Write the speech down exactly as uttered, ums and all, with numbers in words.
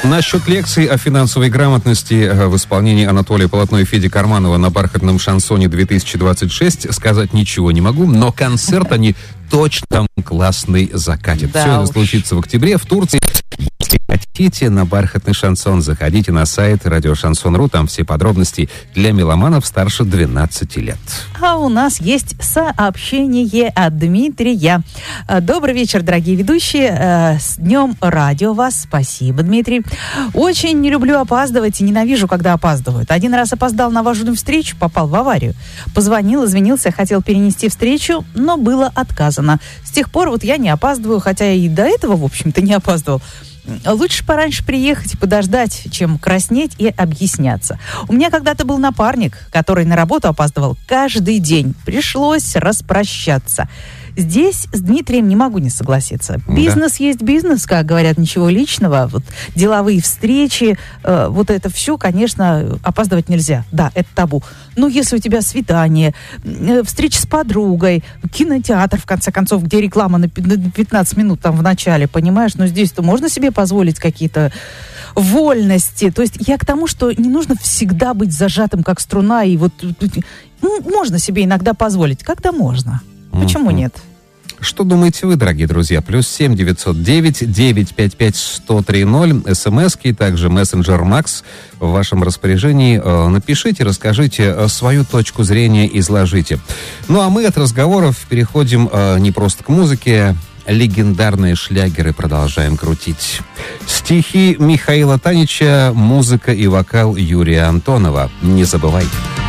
Насчет лекций о финансовой грамотности в исполнении Анатолия Полотно и Феди Карманова на бархатном шансоне две тысячи двадцать шесть сказать ничего не могу, но концерт они точно там классный закатят. Да Все это уж. случится в октябре в Турции. Если хотите на бархатный шансон, заходите на сайт радио шансон точка ру, там все подробности для меломанов старше двенадцати лет. А у нас есть сообщение от Дмитрия. Добрый вечер, дорогие ведущие. С днем радио вас. Спасибо, Дмитрий. Очень не люблю опаздывать и ненавижу, когда опаздывают. Один раз опоздал на важную встречу, попал в аварию. Позвонил, извинился, хотел перенести встречу, но было отказано. С тех пор вот я не опаздываю, хотя и до этого, в общем-то, не опаздывал. Лучше пораньше приехать и подождать, чем краснеть и объясняться. У меня когда-то был напарник, который на работу опаздывал каждый день. Пришлось распрощаться. Здесь с Дмитрием не могу не согласиться. Бизнес да. есть бизнес, как говорят, ничего личного. Вот, деловые встречи, э, вот это все, конечно, опаздывать нельзя. Да, это табу. Но если у тебя свидание, э, встреча с подругой, кинотеатр, в конце концов, где реклама на пятнадцать минут там в начале, понимаешь, но здесь-то можно себе позволить какие-то вольности. То есть я к тому, что не нужно всегда быть зажатым, как струна, и вот ну, можно себе иногда позволить. Когда можно? Почему mm-hmm. нет? Что думаете вы, дорогие друзья? Плюс семь девятьсот девять девятьсот пятьдесят пять сто тридцать, смски, также мессенджер Макс в вашем распоряжении. Напишите, расскажите свою точку зрения, изложите. Ну а мы от разговоров переходим не просто к музыке, легендарные шлягеры продолжаем крутить. Стихи Михаила Танича, музыка и вокал Юрия Антонова. Не забывайте.